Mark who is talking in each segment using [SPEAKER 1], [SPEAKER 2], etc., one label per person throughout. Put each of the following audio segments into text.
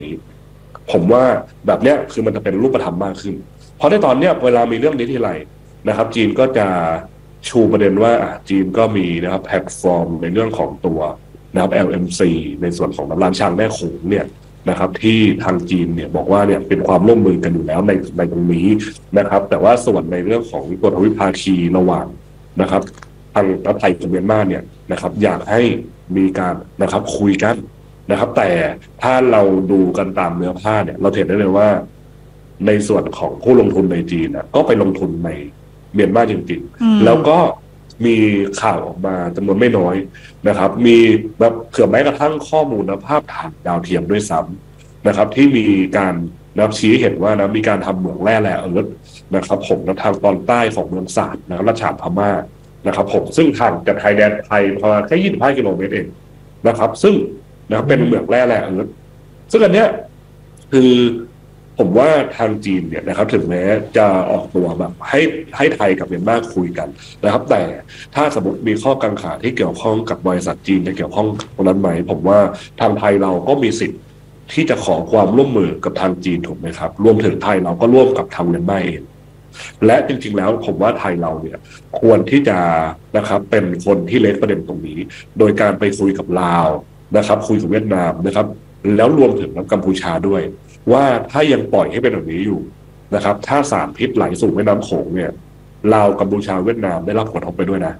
[SPEAKER 1] ผมว่าแบบเนี้ยคือมันจะเป็นรูปธรรมมากขึ้นเพราะในตอนเนี้ยเวลามีเรื่องนี้ทีไรนะครับจีนก็จะชูประเด็นว่าจีนก็มีนะครับแพลตฟอร์มในเรื่องของตัวนะครับ LMC ในส่วนของน้ำล้างช้างแม่โขงเนี่ยนะครับที่ทางจีนเนี่ยบอกว่าเนี่ยเป็นความร่วมมือกันอยู่แล้วในตรงนี้นะครับแต่ว่าส่วนในเรื่องของตัวทวิภาคีระหว่างนะครับทางรัฐไทยกับเมียนมาเนี่ยนะครับอยากให้มีการนะครับคุยกันนะครับแต่ถ้าเราดูกันตามเนื้อผ้าเนี่ยเราเห็นได้เลยว่าในส่วนของผู้ลงทุนในจีนนะก็ไปลงทุนในเมียนมาจริงๆแล้วก็มีข่าวออกมาจำนวนไม่น้อยนะครับมีแบบเผื่อแม้กระทั่งข้อมูลภาพถ่ายดาวเทียมด้วยซ้ำนะครับที่มีการนับชี้เห็นว่านะมีการทำเหมืองแร่แร่เอิร์ธนะครับผมทางตอนใต้ของเมืองสาดนะครับรัชฉานพม่านะครับผมซึ่งห่างจากไทยแดนไทยประมาณแค่25 กิโลเมตรเองนะครับซึ่งนะครับเป็นเหมืองแร่แร่เอิร์ธซึ่งอันเนี้ยคือผมว่าทางจีนเนี่ยนะครับถึงแม้จะออกตัวแบบให้ไทยกับเมียนมาคุยกันนะครับแต่ถ้าสมมติมีข้อกังขาที่เกี่ยวข้องกับบริษัทจีนจะเกี่ยวข้องตรงนั้นไหมผมว่าทางไทยเราก็มีสิทธิ์ที่จะขอความร่วมมือกับทางจีนถูกไหมครับรวมถึงไทยเราก็ร่วมกับทางเมียนมาเองและจริงๆแล้วผมว่าไทยเราเนี่ยควรที่จะนะครับเป็นคนที่เล็กประเด็นตรงนี้โดยการไปคุยกับลาวนะครับคุยกับเวียดนามนะครับแล้วรวมถึงกัมพูชาด้วยว่าถ้ายังปล่อยให้เป็นแบบนี้อยู่นะครับถ้าสารพิษไหลสู่แม่น้ำโขงเนี่ยลาวกัมพูชาเวียดนามได้รับผลกระทบไปด้วยนะ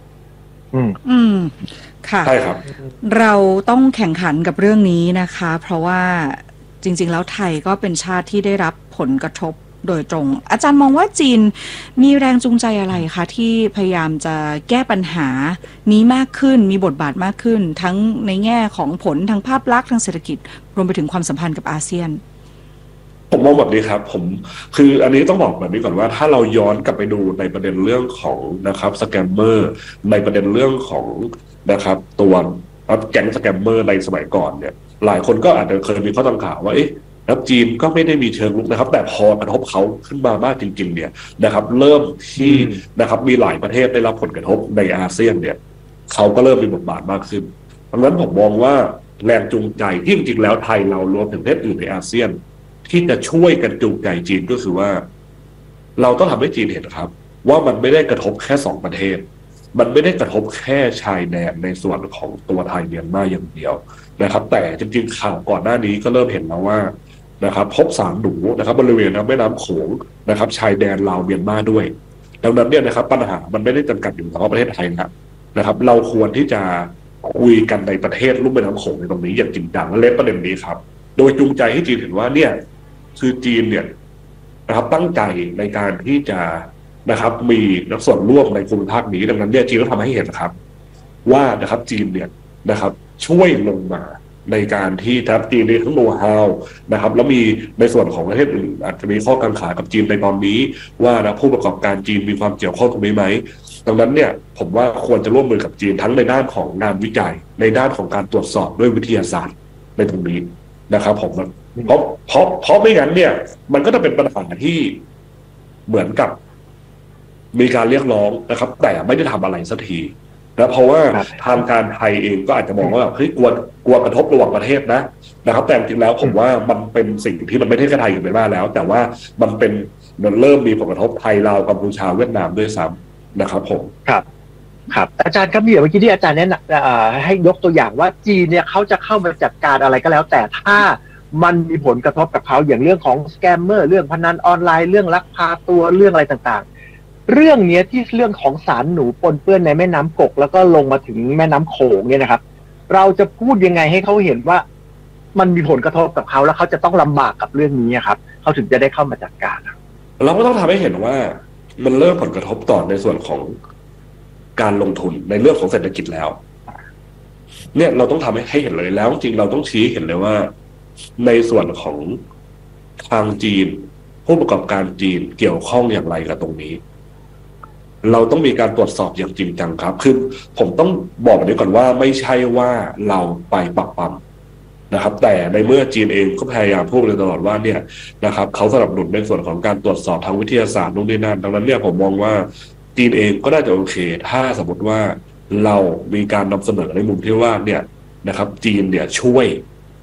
[SPEAKER 2] ค่ะ
[SPEAKER 1] ใช่ครับ
[SPEAKER 2] เราต้องแข่งขันกับเรื่องนี้นะคะเพราะว่าจริงๆแล้วไทยก็เป็นชาติที่ได้รับผลกระทบโดยตรงอาจารย์มองว่าจีนมีแรงจูงใจอะไรคะที่พยายามจะแก้ปัญหานี้มากขึ้นมีบทบาทมากขึ้นทั้งในแง่ของผลทางภาพลักษณ์ทางเศรษฐกิจรวมไปถึงความสัมพันธ์กับอาเซียน
[SPEAKER 1] ผมมองแบบนี้ครับผมคืออันนี้ต้องบอกแบบนี้ก่อนว่าถ้าเราย้อนกลับไปดูในประเด็นเรื่องของนะครับสแกมเมอร์ในประเด็นเรื่องของนะครับตัวแก๊งสแกมเมอร์ในสมัยก่อนเนี่ยหลายคนก็อาจจะเคยมีข้อตั้งข่าวว่าแล้วจีนก็ไม่ได้มีเชิงรุกนะครับแต่พอกระทบเขาขึ้นมามากจริงๆเนี่ยนะครับเริ่มที่นะครับมีหลายประเทศได้รับผลกระทบในอาเซียนเนี่ยเขาก็เริ่มมีบทบาทมากขึ้นเพราะฉะนั้นผมมองว่าแรงจูงใจที่จริงๆแล้วไทยเรารวมถึงประเทศอื่นในอาเซียนที่จะช่วยกันจูงใจจีนก็คือว่าเราต้องทำให้จีนเห็นครับว่ามันไม่ได้กระทบแค่2 ประเทศมันไม่ได้กระทบแค่ชายแดนในส่วนของตัวไทยเมียนมาอย่างเดียวนะครับแต่จริงๆข่าวก่อนหน้านี้ก็เริ่มเห็นแล้วว่านะครับพบสารหนูนะครับบริเวณแม่น้ำโขงนะครับชายแดนลาวเมียนมาด้วยดังนั้นเนี่ยนะครับปัญหามันไม่ได้จำกัดอยู่เฉพาะประเทศไทยนะครับเราควรที่จะคุยกันในประเทศลุ่มแม่น้ำโขงในตรงนี้อย่างจริงจังและเล็บประเด็นนี้ครับโดยจูงใจให้จีนเห็นว่าเนี่ยคือจีนเนี่ยนะครับตั้งใจในการที่จะนะครับมีส่วนร่วมในภูมิภาคนี้ดังนั้นเนี่ยจีนก็ทำให้เห็นครับว่านะครับจีนเนี่ยนะครับช่วยลงมาในการที่ทับจีนในทั้งโน้ตฮาวนะครับแล้วมีในส่วนของประเทศอื่นอาจจะมีข้อกังขากับจีนในตอนนี้ว่านะผู้ประกอบการจีนมีความเกี่ยวข้องตรงนี้ไหมดังนั้นเนี่ยผมว่าควรจะร่วมมือกับจีนทั้งในด้านของงานวิจัยในด้านของการตรวจสอบด้วยวิทยาศาสตร์ในตรงนี้นะครับผมเพราะไม่งั้นเนี่ยมันก็จะเป็นปัญหาที่เหมือนกับมีการเรียกร้องนะครับแต่ไม่ได้ทำอะไรสักทีนะเพราะว่าทางการไทยเองก็อาจจะมองว่าเฮ้ยกลัวกระทบระหว่างประเทศนะครับแต่จริงๆแล้วผมว่ามันเป็นสิ่งที่มันไม่ใช่แค่ไทยกับเมียนมาแล้วแต่ว่ามันเริ่มมีผลกระทบไทยลาวกัมพูชาเวียดนามด้วยซ้ำนะครับผม
[SPEAKER 3] ครับอาจารย์ครับเมื่อกี้ที่อาจารย์แนะนำให้ยกตัวอย่างว่าจีนเนี่ยเขาจะเข้ามาจัดการอะไรก็แล้วแต่ถ้ามันมีผลกระทบกับเขาอย่างเรื่องของสแกมเมอร์เรื่องพนันออนไลน์เรื่องลักพาตัวเรื่องอะไรต่างๆเรื่องนี้ที่เรื่องของสารหนูปนเปื้อนในแม่น้ำกกแล้วก็ลงมาถึงแม่น้ำโขงเนี่ยนะครับเราจะพูดยังไงให้เขาเห็นว่ามันมีผลกระทบกับเขาแล้วเขาจะต้องลำบากกับเรื่องนี้ครับเขาถึงจะได้เข้ามาจัดการ
[SPEAKER 1] เราก็ต้องทำให้เห็นว่ามันเริ่มผลกระทบต่อในส่วนของการลงทุนในเรื่องของเศรษฐกิจแล้วเนี่ยเราต้องทำให้เห็นเลยแล้วจริงเราต้องชี้เห็นเลยว่าในส่วนของทางจีนผู้ประกอบการจีนเกี่ยวข้องอย่างไรกับตรงนี้เราต้องมีการตรวจสอบอย่างจริงจังครับคือผมต้องบอกแบบนี้ก่อนว่าไม่ใช่ว่าเราไปปักปั๊มนะครับแต่ในเมื่อจีนเองก็พยายามพูดเลยตลอดว่าเนี่ยนะครับเขาสนับสนุนในส่วนของการตรวจสอบทางวิทยาศาสตร์นู่นนี่นั่นดังนั้นเนี่ยผมมองว่าจีนเองก็น่าจะโอเคถ้าสมมติว่าเรามีการนำเสนอในมุมที่ว่าเนี่ยนะครับจีนเนี่ยช่วย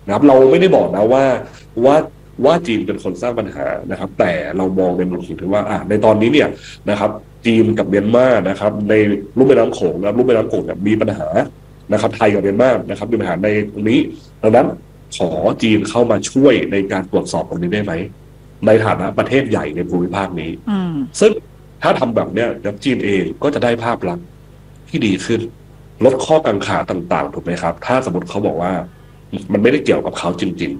[SPEAKER 1] นะครับเราไม่ได้บอกนะว่าจีนเป็นคนสร้างปัญหานะครับแต่เรามองในมุมที่ว่าในตอนนี้เนี่ยนะครับจีนกับเมียนมานะครับในลุ่มแม่น้ำโขงนะลุ่มแม่น้ำโขงเนี่ยมีปัญหานะครับไทยกับเมียนมานะครับมีปัญหาในตรงนี้ดังนั้นขอจีนเข้ามาช่วยในการตรวจสอบตรงนี้ได้ไหมในฐานะประเทศใหญ่ในภูมิภาคนี้ซึ่งถ้าทำแบบเนี้ยจีนเองก็จะได้ภาพลักษณ์ที่ดีขึ้นลดข้อกังขาต่างๆถูกไหมครับถ้าสมมติเขาบอกว่ามันไม่ได้เกี่ยวกับเขาจริง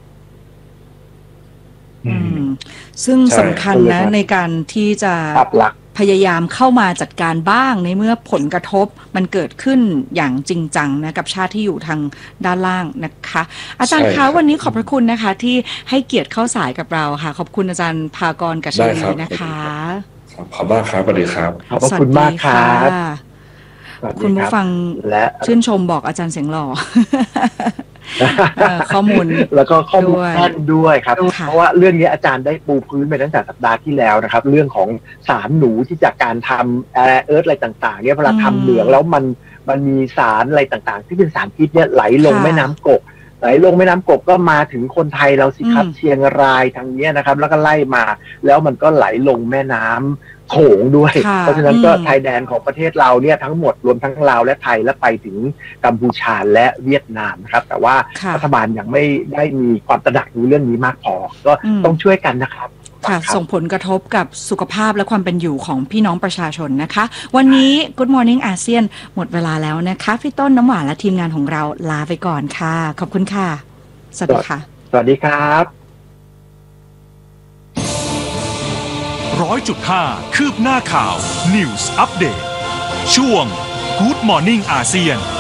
[SPEAKER 2] ๆซึ่งสำคัญนะในการที่จะพยายามเข้ามาจัดการบ้างในเมื่อผลกระทบมันเกิดขึ้นอย่างจริงจังนะกับชาติที่อยู่ทางด้านล่างนะคะอาจารย์คะวันนี้ขอบพระคุณนะคะที่ให้เกียรติเข้าสายกับเราค่ะขอบคุณอาจารย์ภากร กัชวีนะคะ
[SPEAKER 1] ขอบคุณมากครับสวัสดีครับ
[SPEAKER 3] ขอบคุณมากครับ
[SPEAKER 2] คุณผู้ฟังและชื่นชมบอกอาจารย์เสียงหล่อข้อมูล
[SPEAKER 3] แล้วก็ข้อมูลแน่นด้วยครับเพราะว่าเรื่องนี้อาจารย์ได้ปูพื้นไปตั้งแต่สัปดาห์ที่แล้วนะครับเรื่องของสารหนูที่จากการทำเอิร์ธอะไรต่างๆเนี่ยเวลาทำเหลืองแล้วมันมีสารอะไรต่างๆที่เป็นสารพิษเนี่ยไหลลงแม่น้ำกกก็มาถึงคนไทยเราสิครับเชียงรายทางนี้นะครับแล้วก็ไล่มาแล้วมันก็ไหลลงแม่น้ำโขงด้วยเพราะฉะนั้นก็ชายแดนของประเทศเราเนี่ยทั้งหมดรวมทั้งลาวและไทยและไปถึงกัมพูชาและเวียดนามนะครับแต่ว่ารัฐบาลยังไม่ได้มีความตระหนักในเรื่องนี้มากพอก็ต้องช่วยกันนะครับ
[SPEAKER 2] ค่ะส่งผลกระทบกับสุขภาพและความเป็นอยู่ของพี่น้องประชาชนนะคะวันนี้ Good Morning อาเซียนหมดเวลาแล้วนะคะพี่ต้นน้ำหวานและทีมงานของเราลาไปก่อนค่ะขอบคุณค่ะสวัสดีค่ะ
[SPEAKER 3] สวัสดีครับ
[SPEAKER 4] 100.5 คืบหน้าข่าว News Update ช่วง Good Morning อาเซียน